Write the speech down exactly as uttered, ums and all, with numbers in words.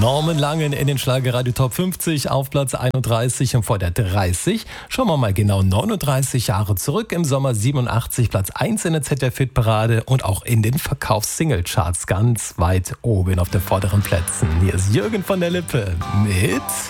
Norman Langen in den Schlagerradio Top fünfzig auf Platz einunddreißig und vor der dreißig. Schauen wir mal genau neununddreißig Jahre zurück. Im Sommer siebenundachtzig Platz eins in der Z D F-Hitparade und auch in den Verkaufs-Single-Charts ganz weit oben auf den vorderen Plätzen. Hier ist Jürgen von der Lippe mit